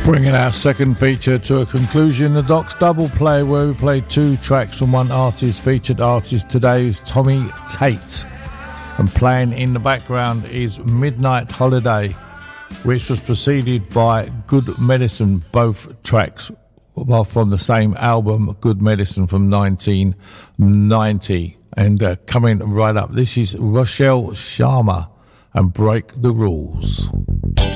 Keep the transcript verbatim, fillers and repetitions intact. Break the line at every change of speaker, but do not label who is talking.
Bringing our second feature to a conclusion, the Doc's Double Play, where we played two tracks from one artist. Featured artist today is Tommy Tate, and playing in the background is Midnight Holiday, which was preceded by Good Medicine. Both tracks are from the same album, Good Medicine, from nineteen ninety. And uh, coming right up, this is Rochelle Sharma and Break the Rules.